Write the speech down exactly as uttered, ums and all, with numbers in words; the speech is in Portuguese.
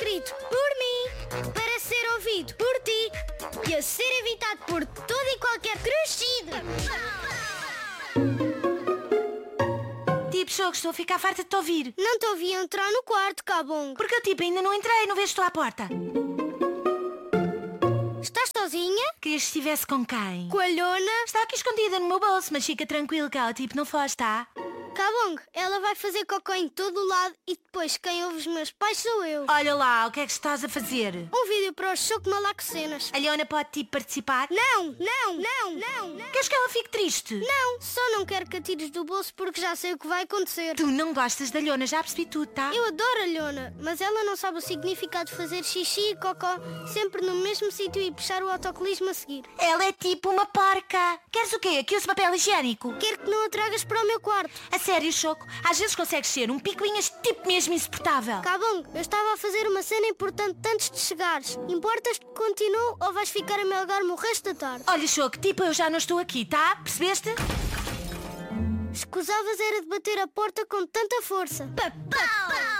escrito por mim, para ser ouvido por ti e a ser evitado por todo e qualquer crescido. Tipo, Choco, estou a ficar farta de te ouvir. Não te ouvi entrar no quarto, Cabongo. Porque eu, tipo, ainda não entrei, não vês que estou à porta. Estás sozinha? Querias que estivesse com quem? Com a Lhona? Está aqui escondida no meu bolso, mas fica tranquilo que ela, tipo, não foge, tá? Cabongo, ela vai fazer cocô em todo o lado e depois quem ouve os meus pais sou eu. Olha lá, o que é que estás a fazer? Um vídeo para o Choco Malaco Cenas. A Leona pode, tipo, participar? Não, não, não, não, não. Queres que ela fique triste? Não, só não quero que a tires do bolso porque já sei o que vai acontecer. Tu não gostas da Leona, já percebi tudo, tá? Eu adoro a Lhona, mas ela não sabe o significado de fazer xixi e cocó sempre no mesmo sítio e puxar o autocolismo a seguir. Ela é tipo uma porca. Queres o quê? Que use papel higiênico? Quero que não a tragas para o meu quarto. A sério, Choco? Às vezes consegues ser um picuinhas tipo mesmo insuportável. Cabongo, eu estava a fazer uma cena importante antes de chegares. Importas que continue ou vais ficar a melgar-me o resto da tarde? Olha, Choco, tipo, eu já não estou aqui, tá? Percebeste? Escusavas era de bater a porta com tanta força. Papau!